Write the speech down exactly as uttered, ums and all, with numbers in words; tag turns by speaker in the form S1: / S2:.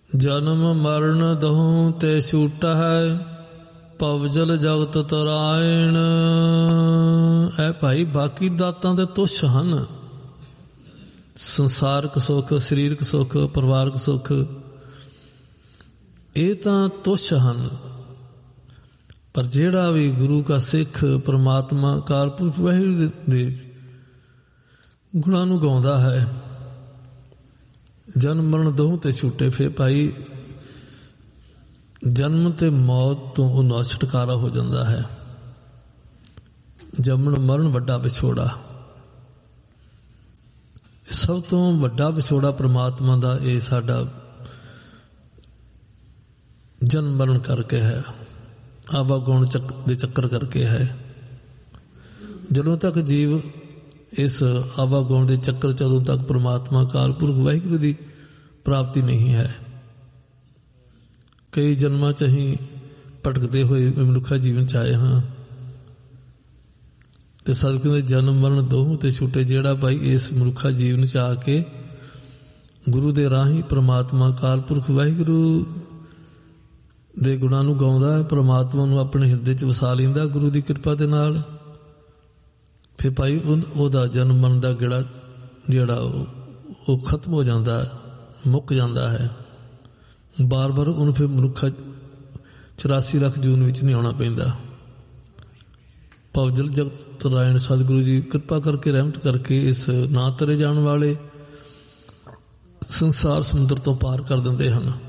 S1: ਜਨਮ ਮਰਨ ਦਹੂੰ ਤੇ ਛੂਟਾ ਹੈ, ਭਵਜਲ ਜਗਤ ਤਰਾਇਣ। ਐ ਭਾਈ ਬਾਕੀ ਦਾਤਾਂ ਦੇ ਤੁੱਛ ਹਨ। ਸੰਸਾਰਕ ਸੁੱਖ, ਸਰੀਰਕ ਸੁੱਖ, ਪਰਿਵਾਰਕ ਸੁੱਖ, ਇਹ ਤਾਂ ਤੁੱਛ ਹਨ। ਪਰ ਜਿਹੜਾ ਵੀ ਗੁਰੂ ਕਾ ਸਿੱਖ ਪਰਮਾਤਮਾ ਅਕਾਲ ਪੁਰਖ ਵਾਹਿਗੁਰੂ ਦੇ ਗੁਣਾਂ ਨੂੰ ਗਾਉਂਦਾ ਹੈ, ਜਨਮ ਮਰਨ ਦੋਹਾਂ ਤੇ ਛੁੱਟੇ, ਫਿਰ ਭਾਈ ਜਨਮ ਤੇ ਮੌਤ ਤੋਂ ਉਹਨੂੰ ਛੁਟਕਾਰਾ ਹੋ ਜਾਂਦਾ ਹੈ। ਜਨਮ ਮਰਨ ਵੱਡਾ ਵਿਛੋੜਾ, ਸਭ ਤੋਂ ਵੱਡਾ ਵਿਛੋੜਾ ਪ੍ਰਮਾਤਮਾ ਦਾ ਇਹ ਸਾਡਾ ਜਨਮ ਮਰਨ ਕਰਕੇ ਹੈ, ਆਵਾਗੁਣ ਚੱਕ ਦੇ ਚੱਕਰ ਕਰਕੇ ਹੈ। ਜਦੋਂ ਤੱਕ ਜੀਵ ਇਸ ਆਵਾਗੁਣ ਦੇ ਚੱਕਰ ਚ, ਉਦੋਂ ਤੱਕ ਪ੍ਰਮਾਤਮਾ ਅਕਾਲ ਪੁਰਖ ਵਾਹਿਗੁਰੂ ਦੀ ਪ੍ਰਾਪਤੀ ਨਹੀਂ ਹੈ। ਕਈ ਜਨਮਾਂ ਚ ਅਸੀਂ ਭਟਕਦੇ ਹੋਏ ਮਨੁੱਖਾ ਜੀਵਨ ਚ ਆਏ ਹਾਂ, ਤੇ ਸਤਿਗੁਰੂ ਦੇ ਜਨਮ ਮਰਨ ਦੋਹਾਂ ਤੇ ਛੁੱਟੇ। ਜਿਹੜਾ ਭਾਈ ਇਸ ਮਨੁੱਖਾ ਜੀਵਨ ਚ ਆ ਕੇ ਗੁਰੂ ਦੇ ਰਾਹੀਂ ਪ੍ਰਮਾਤਮਾ ਅਕਾਲ ਪੁਰਖ ਵਾਹਿਗੁਰੂ ਦੇ ਗੁਣਾਂ ਨੂੰ ਗਾਉਂਦਾ ਹੈ, ਪ੍ਰਮਾਤਮਾ ਨੂੰ ਆਪਣੇ ਹਿਰਦੇ ਚ ਵਸਾ ਲੈਂਦਾ ਗੁਰੂ ਦੀ ਕਿਰਪਾ ਦੇ ਨਾਲ, ਫਿਰ ਭਾਈ ਉਹਦਾ ਜਨਮ ਮਰਨ ਦਾ ਗੇੜਾ ਜਿਹੜਾ ਉਹ ਖਤਮ ਹੋ ਜਾਂਦਾ, ਮੁੱਕ ਜਾਂਦਾ ਹੈ। ਬਾਰ ਬਾਰ ਉਹਨੂੰ ਫਿਰ ਮਨੁੱਖਾ ਚੁਰਾਸੀ ਲੱਖ ਜੂਨ ਵਿੱਚ ਨਹੀਂ ਆਉਣਾ ਪੈਂਦਾ। ਭਵਜਲ ਜਗਤ ਤਰਾਇਣ, ਸਤਿਗੁਰੂ ਜੀ ਕਿਰਪਾ ਕਰਕੇ ਰਹਿਮਤ ਕਰਕੇ ਇਸ ਨਾ ਤਰੇ ਜਾਣ ਵਾਲੇ ਸੰਸਾਰ ਸਮੁੰਦਰ ਤੋਂ ਪਾਰ ਕਰ ਦਿੰਦੇ ਹਨ।